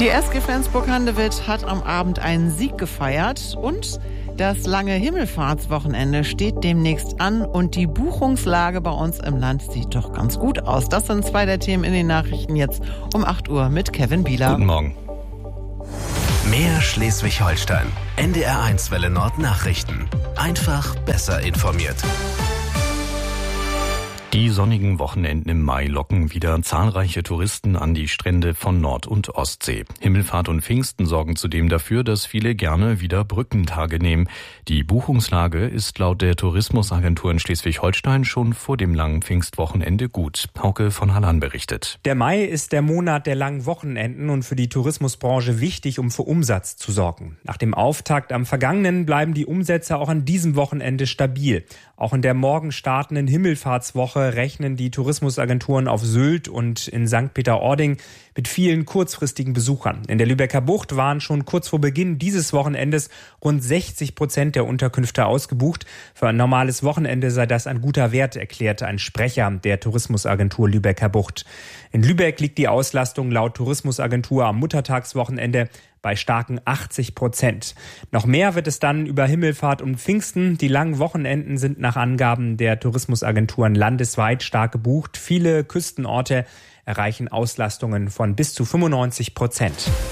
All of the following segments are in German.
Die SG Flensburg-Handewitt hat am Abend einen Sieg gefeiert und das lange Himmelfahrtswochenende steht demnächst an und die Buchungslage bei uns im Land sieht doch ganz gut aus. Das sind zwei der Themen in den Nachrichten jetzt um 8 Uhr mit Kevin Bieler. Guten Morgen. Mehr Schleswig-Holstein. NDR1 Welle Nord Nachrichten. Einfach besser informiert. Die sonnigen Wochenenden im Mai locken wieder zahlreiche Touristen an die Strände von Nord- und Ostsee. Himmelfahrt und Pfingsten sorgen zudem dafür, dass viele gerne wieder Brückentage nehmen. Die Buchungslage ist laut der Tourismusagentur in Schleswig-Holstein schon vor dem langen Pfingstwochenende gut. Hauke von Hallan berichtet. Der Mai ist der Monat der langen Wochenenden und für die Tourismusbranche wichtig, um für Umsatz zu sorgen. Nach dem Auftakt am vergangenen bleiben die Umsätze auch an diesem Wochenende stabil. Auch in der morgen startenden Himmelfahrtswoche rechnen die Tourismusagenturen auf Sylt und in St. Peter-Ording mit vielen kurzfristigen Besuchern. In der Lübecker Bucht waren schon kurz vor Beginn dieses Wochenendes rund 60% der Unterkünfte ausgebucht. Für ein normales Wochenende sei das ein guter Wert, erklärte ein Sprecher der Tourismusagentur Lübecker Bucht. In Lübeck liegt die Auslastung laut Tourismusagentur am Muttertagswochenende bei starken 80%. Noch mehr wird es dann über Himmelfahrt und Pfingsten. Die langen Wochenenden sind nach Angaben der Tourismusagenturen landesweit stark gebucht. Viele Küstenorte erreichen Auslastungen von bis zu 95%.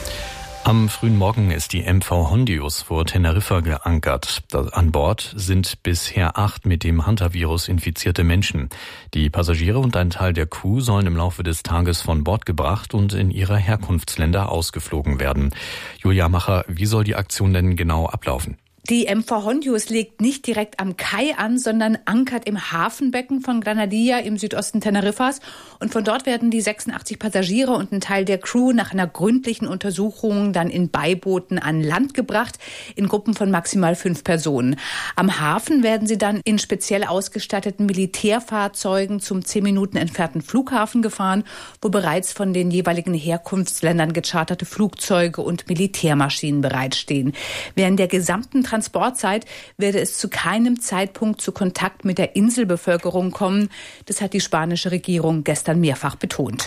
Am frühen Morgen ist die MV Hondius vor Teneriffa geankert. An Bord sind bisher 8 mit dem Hantavirus infizierte Menschen. Die Passagiere und ein Teil der Crew sollen im Laufe des Tages von Bord gebracht und in ihre Herkunftsländer ausgeflogen werden. Julia Macher, wie soll die Aktion denn genau ablaufen? Die MV Hondius legt nicht direkt am Kai an, sondern ankert im Hafenbecken von Granadilla im Südosten Teneriffas. Und von dort werden die 86 Passagiere und ein Teil der Crew nach einer gründlichen Untersuchung dann in Beibooten an Land gebracht, in Gruppen von maximal 5 Personen. Am Hafen werden sie dann in speziell ausgestatteten Militärfahrzeugen zum 10 Minuten entfernten Flughafen gefahren, wo bereits von den jeweiligen Herkunftsländern gecharterte Flugzeuge und Militärmaschinen bereitstehen. Während der gesamten Transportzeit werde es zu keinem Zeitpunkt zu Kontakt mit der Inselbevölkerung kommen. Das hat die spanische Regierung gestern mehrfach betont.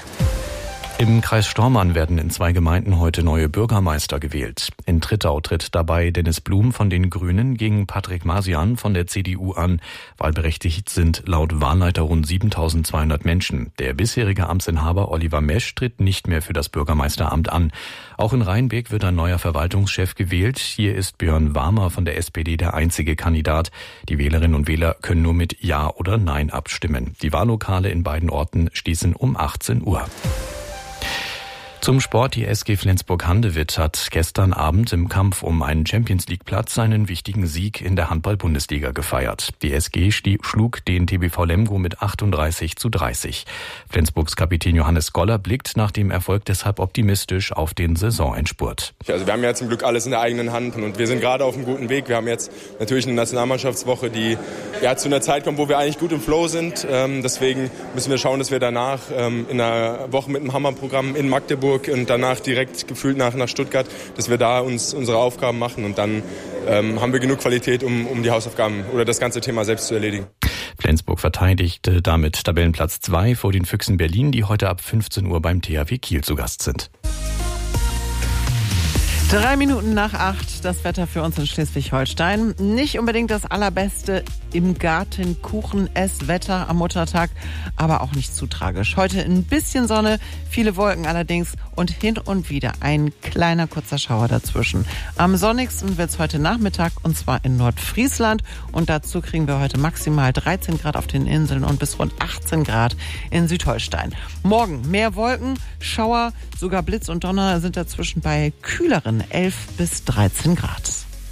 Im Kreis Stormarn werden in 2 Gemeinden heute neue Bürgermeister gewählt. In Trittau tritt dabei Dennis Blum von den Grünen gegen Patrick Masian von der CDU an. Wahlberechtigt sind laut Wahlleiter rund 7.200 Menschen. Der bisherige Amtsinhaber Oliver Mesch tritt nicht mehr für das Bürgermeisteramt an. Auch in Rheinbeek wird ein neuer Verwaltungschef gewählt. Hier ist Björn Warmer von der SPD der einzige Kandidat. Die Wählerinnen und Wähler können nur mit Ja oder Nein abstimmen. Die Wahllokale in beiden Orten schließen um 18 Uhr. Zum Sport. Die SG Flensburg-Handewitt hat gestern Abend im Kampf um einen Champions-League-Platz einen wichtigen Sieg in der Handball-Bundesliga gefeiert. Die SG schlug den TBV Lemgo mit 38:30. Flensburgs Kapitän Johannes Goller blickt nach dem Erfolg deshalb optimistisch auf den Saisonendspurt. Also wir haben ja zum Glück alles in der eigenen Hand und wir sind gerade auf einem guten Weg. Wir haben jetzt natürlich eine Nationalmannschaftswoche, die zu einer Zeit kommt, wo wir eigentlich gut im Flow sind. Deswegen müssen wir schauen, dass wir danach in einer Woche mit einem Hammerprogramm in Magdeburg und danach direkt gefühlt nach Stuttgart, dass wir da uns unsere Aufgaben machen und dann haben wir genug Qualität, um die Hausaufgaben oder das ganze Thema selbst zu erledigen. Flensburg verteidigte damit Tabellenplatz 2 vor den Füchsen Berlin, die heute ab 15 Uhr beim THW Kiel zu Gast sind. 3 Minuten nach 8, das Wetter für uns in Schleswig-Holstein. Nicht unbedingt das allerbeste im Garten Kuchen-Esswetter am Muttertag, aber auch nicht zu tragisch. Heute ein bisschen Sonne, viele Wolken allerdings und hin und wieder ein kleiner kurzer Schauer dazwischen. Am sonnigsten wird es heute Nachmittag und zwar in Nordfriesland und dazu kriegen wir heute maximal 13 Grad auf den Inseln und bis rund 18 Grad in Südholstein. Morgen mehr Wolken, Schauer, sogar Blitz und Donner sind dazwischen bei kühleren 11 bis 13 Grad.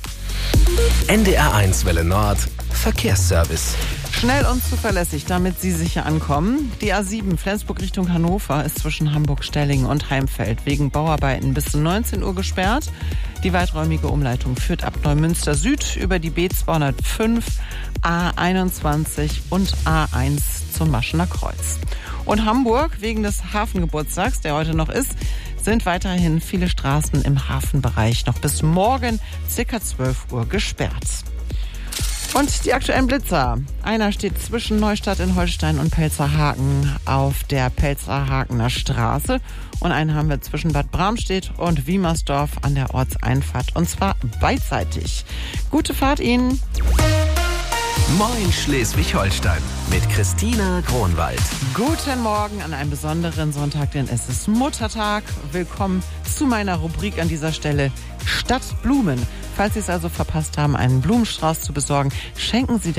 NDR1 Welle Nord Verkehrsservice. Schnell und zuverlässig, damit Sie sicher ankommen. Die A7 Flensburg Richtung Hannover ist zwischen Hamburg-Stellingen und Heimfeld wegen Bauarbeiten bis 19 Uhr gesperrt. Die weiträumige Umleitung führt ab Neumünster Süd über die B205, A21 und A1 zum Maschener Kreuz. Und Hamburg wegen des Hafengeburtstags, der heute noch ist, sind weiterhin viele Straßen im Hafenbereich noch bis morgen ca. 12 Uhr gesperrt. Und die aktuellen Blitzer. Einer steht zwischen Neustadt in Holstein und Pelzerhaken auf der Pelzerhakener Straße. Und einen haben wir zwischen Bad Bramstedt und Wiemersdorf an der Ortseinfahrt. Und zwar beidseitig. Gute Fahrt Ihnen. Moin Schleswig-Holstein mit Christina Kronwald. Guten Morgen an einem besonderen Sonntag, denn es ist Muttertag. Willkommen zu meiner Rubrik an dieser Stelle Stadt Blumen. Falls Sie es also verpasst haben, einen Blumenstrauß zu besorgen, schenken Sie